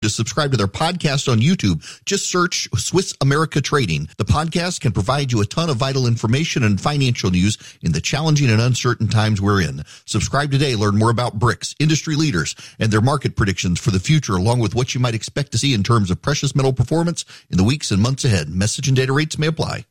To subscribe to their podcast on YouTube, just search Swiss America Trading. The podcast can provide you a ton of vital information and financial news in the challenging and uncertain times we're in. Subscribe today. Learn more about BRICS, industry leaders, and their market predictions for the future, along with what you might expect to see in terms of precious metal performance in the weeks and months ahead. Message and data rates may apply.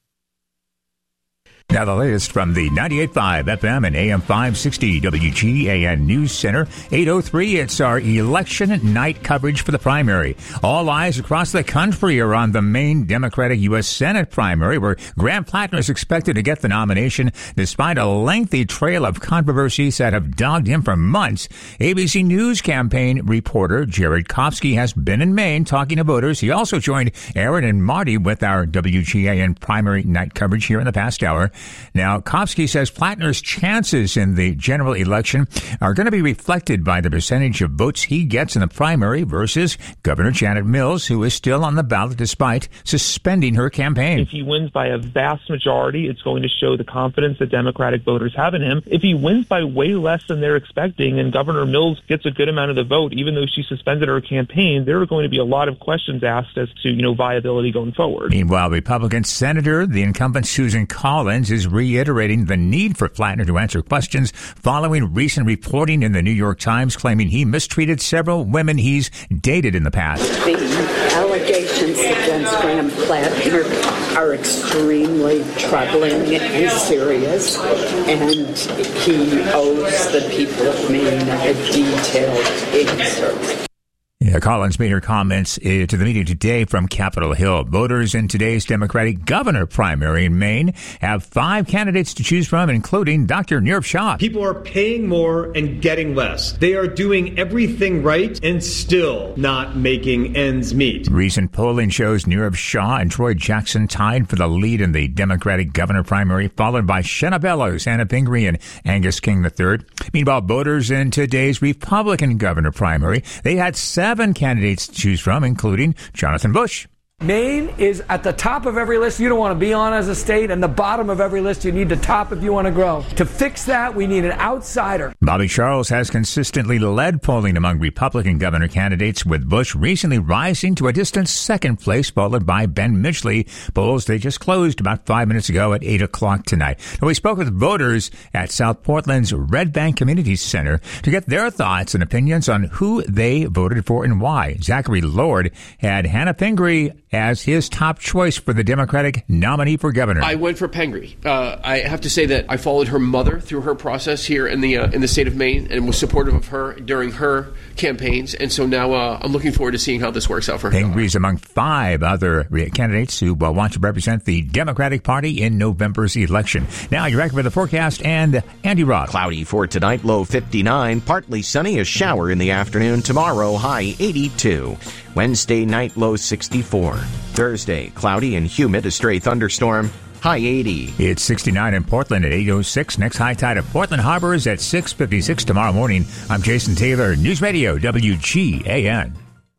Now the latest from the 98.5 FM and AM 560 WGAN News Center. 8:03, it's our election night coverage for the primary. All eyes across the country are on the main Democratic U.S. Senate primary, where Graham Plattner is expected to get the nomination despite a lengthy trail of controversies that have dogged him for months. ABC News campaign reporter Jared Kofsky has been in Maine talking to voters. He also joined Aaron and Marty with our WGAN primary night coverage here in the past hour. Now, Kofsky says Plattner's chances in the general election are going to be reflected by the percentage of votes he gets in the primary versus Governor Janet Mills, who is still on the ballot despite suspending her campaign. If he wins by a vast majority, it's going to show the confidence that Democratic voters have in him. If he wins by way less than they're expecting and Governor Mills gets a good amount of the vote, even though she suspended her campaign, there are going to be a lot of questions asked as to, viability going forward. Meanwhile, Republican Senator, the incumbent Susan Collins, is reiterating the need for Plattner to answer questions following recent reporting in the New York Times claiming he mistreated several women he's dated in the past. The allegations against Graham Plattner are extremely troubling and serious, and he owes the people of Maine a detailed answer. Yeah, Collins made her comments to the media today from Capitol Hill. Voters in today's Democratic governor primary in Maine have 5 candidates to choose from, including Dr. Nirav Shah. People are paying more and getting less. They are doing everything right and still not making ends meet. Recent polling shows Nirav Shah and Troy Jackson tied for the lead in the Democratic governor primary, followed by Shenna Bellows, Anna Pingree, and Angus King III. Meanwhile, voters in today's Republican governor primary, they had 7 candidates to choose from, including Jonathan Bush. Maine is at the top of every list you don't want to be on as a state, and the bottom of every list you need to top if you want to grow. To fix that, we need an outsider. Bobby Charles has consistently led polling among Republican governor candidates, with Bush recently rising to a distant second place, followed by Ben Midgley. Polls, they just closed about 5 minutes ago at 8 o'clock tonight. Now, we spoke with voters at South Portland's Red Bank Community Center to get their thoughts and opinions on who they voted for and why. Zachary Lord had Hannah Pingree as his top choice for the Democratic nominee for governor. I went for Pingree. I have to say that I followed her mother through her process here in the state of Maine and was supportive of her during her campaigns. And so now I'm looking forward to seeing how this works out for her. Pingree's among 5 other candidates who want to represent the Democratic Party in November's election. Now you're back with the forecast and Andy Roth. Cloudy for tonight, low 59. Partly sunny, a shower in the afternoon. Tomorrow, high 82. Wednesday night, low 64. Thursday, cloudy and humid, a stray thunderstorm, high 80. It's 69 in Portland at 8:06. Next high tide at Portland Harbor is at 6:56 tomorrow morning. I'm Jason Taylor, News Radio WGAN.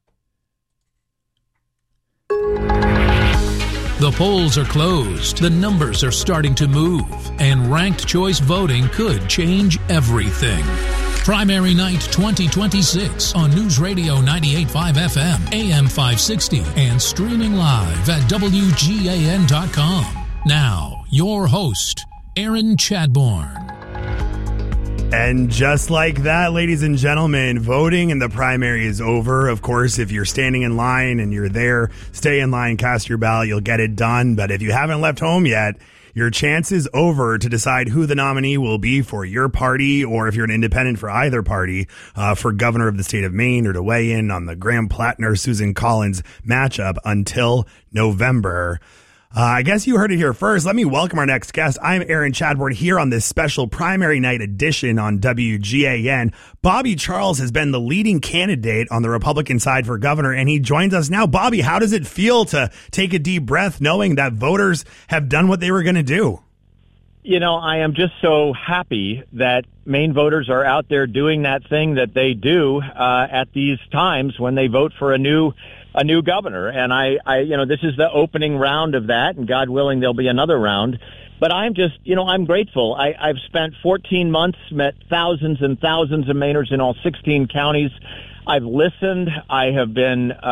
The polls are closed, the numbers are starting to move, and ranked choice voting could change everything. Primary Night 2026 on News Radio 98.5 FM, AM 560, and streaming live at WGAN.com. Now, your host, Aaron Chadbourne. And just like that, ladies and gentlemen, voting in the primary is over. Of course, if you're standing in line and you're there, stay in line, cast your ballot, you'll get it done. But if you haven't left home yet, your chance is over to decide who the nominee will be for your party, or if you're an independent for either party, for governor of the state of Maine, or to weigh in on the Graham Plattner-Susan Collins matchup until November. I guess you heard it here first. Let me welcome our next guest. I'm Aaron Chadbourne here on this special primary night edition on WGAN. Bobby Charles has been the leading candidate on the Republican side for governor, and he joins us now. Bobby, how does it feel to take a deep breath knowing that voters have done what they were going to do? You know, I am just so happy that Maine voters are out there doing that thing that they do at these times when they vote for a new governor. And I this is the opening round of that, and God willing, there'll be another round. But I'm just, I'm grateful. I've spent 14 months, met thousands and thousands of Mainers in all 16 counties. I've listened. I have been